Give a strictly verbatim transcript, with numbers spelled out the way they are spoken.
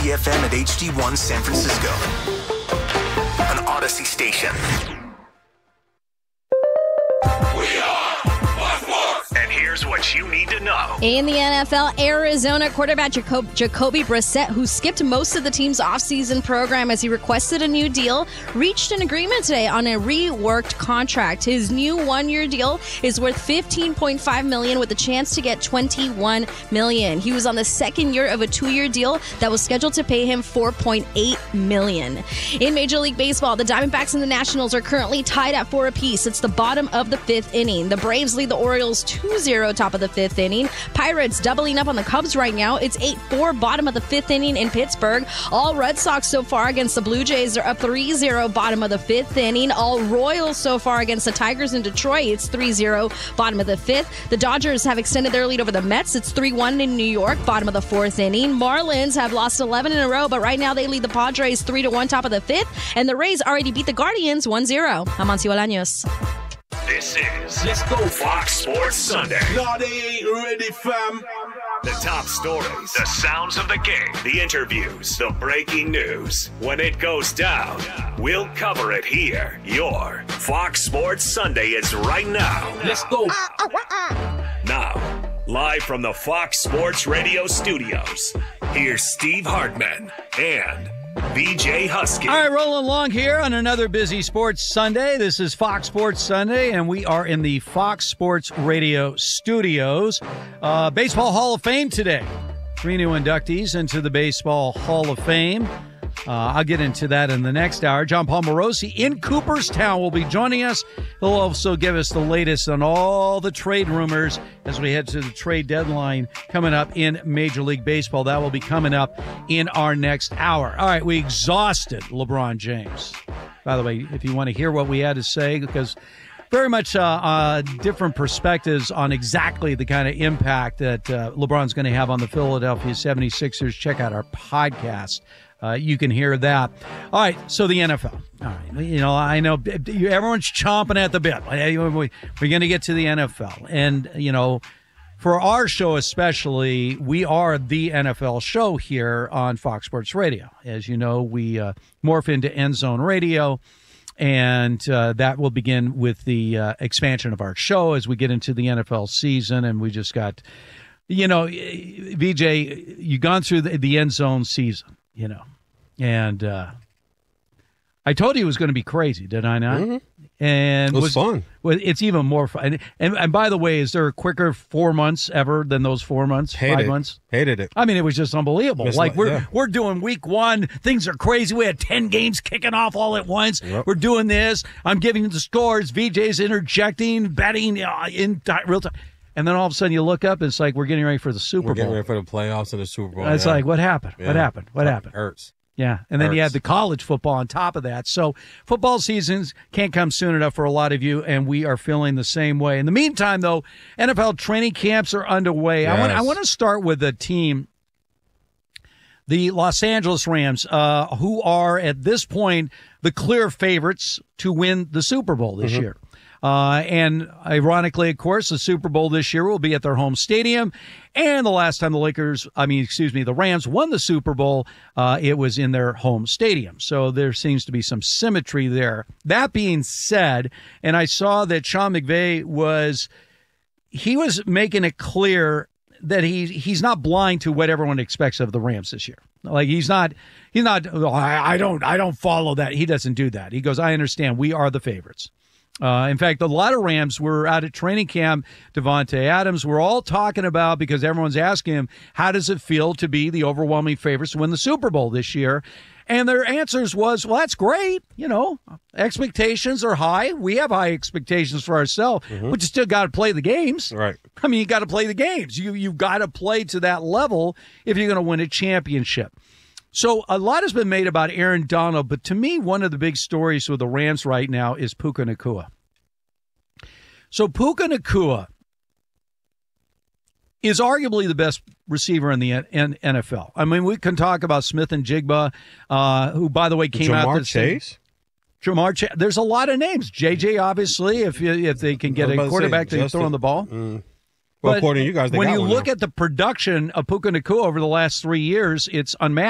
E F M at H D one San Francisco, an Odyssey station. We are Fox Sports. And here's what you need to know. In the N F L, Arizona quarterback Jacob, Jacoby Brissett, who skipped most of the team's offseason program as he requested a new deal, reached an agreement today on a reworked contract. His new one-year deal is worth fifteen point five million dollars with a chance to get twenty-one million dollars. He was on the second year of a two-year deal that was scheduled to pay him four point eight million dollars. In Major League Baseball, the Diamondbacks and the Nationals are currently tied at four apiece. It's the bottom of the fifth inning. The Braves lead the Orioles two zero top of the fifth inning. Pirates doubling up on the Cubs right now. It's eight four bottom of the fifth inning in Pittsburgh. All Red Sox so far against the Blue Jays are up three zero bottom of the fifth inning. All Royals so far against the Tigers in Detroit. It's three zero bottom of the fifth. The Dodgers have extended their lead over the Mets. It's three one in New York, bottom of the fourth inning. Marlins have lost eleven in a row, but right now they lead the Padres three to one top of the fifth. And the Rays already beat the Guardians one zero. I'm Amancio Bolaños. This is Let's Go Fox Sports Sunday. No, they ain't ready, fam. The top stories, the sounds of the game, the interviews, the breaking news. When it goes down, we'll cover it here. Your Fox Sports Sunday is right now. Let's go. Now, live from the Fox Sports Radio studios, here's Steve Hartman and V J Husky. All right, rolling along here on another busy Sports Sunday. This is Fox Sports Sunday, and we are in the Fox Sports Radio studios. Uh, Baseball Hall of Fame today. Three new inductees into the Baseball Hall of Fame. Uh, I'll get into that in the next hour. John Paul Morosi in Cooperstown will be joining us. He'll also give us the latest on all the trade rumors as we head to the trade deadline coming up in Major League Baseball. That will be coming up in our next hour. All right, we exhausted LeBron James. By the way, if you want to hear what we had to say, because very much uh, uh, different perspectives on exactly the kind of impact that uh, LeBron's going to have on the Philadelphia seventy-sixers, check out our podcast. Uh, you can hear that. All right, so the N F L. All right, you know, I know everyone's chomping at the bit. We're going to get to the N F L. And, you know, for our show especially, we are the N F L show here on Fox Sports Radio. As you know, we uh, morph into End Zone Radio, and uh, that will begin with the uh, expansion of our show as we get into the N F L season. And we just got, you know, V J, you've gone through the, the End Zone season. You know, and uh, I told you it was going to be crazy, did I not? Mm-hmm. And it was, was fun. Well, it's even more fun. And, and and by the way, is there a quicker four months ever than those four months, Hated five it. months? Hated it. I mean, it was just unbelievable. Just like like, we're yeah. we're doing week one, things are crazy. We had ten games kicking off all at once. Yep. We're doing this. I'm giving the scores. V J's interjecting, betting uh, in t- real time. And then all of a sudden you look up, it's like we're getting ready for the Super We're Bowl. getting ready for the playoffs and the Super Bowl. It's yeah. like, what happened? Yeah. What happened? What It happened? Hurts. Yeah, and then Hurts. you have the college football on top of that. So football seasons can't come soon enough for a lot of you, and we are feeling the same way. In the meantime, though, N F L training camps are underway. Yes. I want I want to start with a team, the Los Angeles Rams, uh, who are at this point the clear favorites to win the Super Bowl this Mm-hmm. year. Uh, and ironically, of course, the Super Bowl this year will be at their home stadium. And the last time the Lakers, I mean, excuse me, the Rams won the Super Bowl, uh, it was in their home stadium. So there seems to be some symmetry there. That being said, and I saw that Sean McVay was, he was making it clear that he he's not blind to what everyone expects of the Rams this year. Like he's not, he's not, oh, I, I don't, I don't follow that. He doesn't do that. He goes, I understand. We are the favorites. Uh, in fact, a lot of Rams were out at training camp. Devontae Adams, we're all talking about because everyone's asking him, how does it feel to be the overwhelming favorites to win the Super Bowl this year? And their answers was, well, that's great. You know, expectations are high. We have high expectations for ourselves, Mm-hmm. but you still got to play the games. Right. I mean, you got to play the games. You, you've got to play to that level if you're going to win a championship. So a lot has been made about Aaron Donald, but to me, one of the big stories with the Rams right now is Puka Nacua. So Puka Nacua is arguably the best receiver in the N F L. I mean, we can talk about Smith and Jigba, uh, who, by the way, came Jamar out to Chase. Jamar Chase. There's a lot of names. J J, obviously, if you, if they can get a quarterback to throw in the ball. Mm. Well, But according to you guys, they when got you one look now. at the production of Puka Nacua over the last three years, it's unmatched.